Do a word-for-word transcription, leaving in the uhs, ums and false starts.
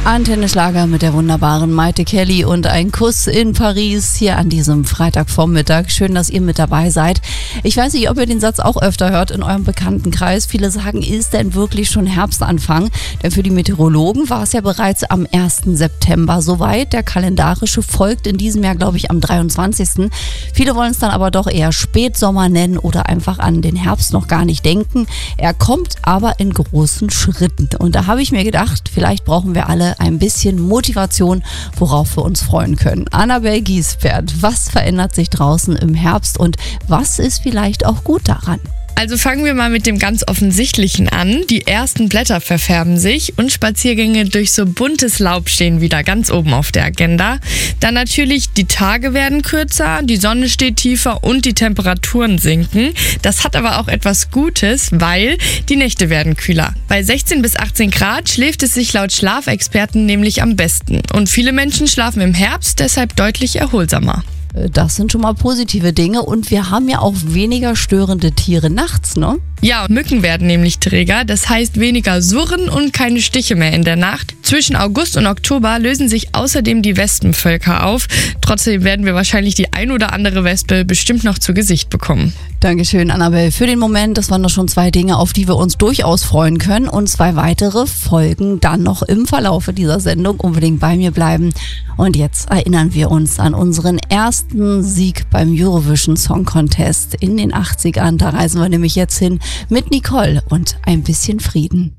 Antenne Schlager mit der wunderbaren Maite Kelly und ein Kuss in Paris hier an diesem Freitagvormittag. Schön, dass ihr mit dabei seid. Ich weiß nicht, ob ihr den Satz auch öfter hört in eurem Bekanntenkreis. Viele sagen, ist denn wirklich schon Herbstanfang? Denn für die Meteorologen war es ja bereits am ersten September soweit. Der kalendarische folgt in diesem Jahr, glaube ich, am dreiundzwanzigsten Viele wollen es dann aber doch eher Spätsommer nennen oder einfach an den Herbst noch gar nicht denken. Er kommt aber in großen Schritten. Und da habe ich mir gedacht, vielleicht brauchen wir alle ein bisschen Motivation, worauf wir uns freuen können. Annabel Giesbert, was verändert sich draußen im Herbst und was ist vielleicht auch gut daran? Also fangen wir mal mit dem ganz Offensichtlichen an. Die ersten Blätter verfärben sich und Spaziergänge durch so buntes Laub stehen wieder ganz oben auf der Agenda. Dann natürlich, die Tage werden kürzer, die Sonne steht tiefer und die Temperaturen sinken. Das hat aber auch etwas Gutes, weil die Nächte werden kühler. Bei sechzehn bis achtzehn Grad schläft es sich laut Schlafexperten nämlich am besten. Und viele Menschen schlafen im Herbst deshalb deutlich erholsamer. Das sind schon mal positive Dinge und wir haben ja auch weniger störende Tiere nachts, ne? Ja, Mücken werden nämlich träger, das heißt weniger Surren und keine Stiche mehr in der Nacht. Zwischen August und Oktober lösen sich außerdem die Wespenvölker auf. Trotzdem werden wir wahrscheinlich die ein oder andere Wespe bestimmt noch zu Gesicht bekommen. Dankeschön, Annabel. Für den Moment, das waren doch schon zwei Dinge, auf die wir uns durchaus freuen können. Und zwei weitere folgen dann noch im Verlaufe dieser Sendung. Unbedingt bei mir bleiben. Und jetzt erinnern wir uns an unseren ersten Sieg beim Eurovision Song Contest in den achtzigern. Da reisen wir nämlich jetzt hin mit Nicole und ein bisschen Frieden.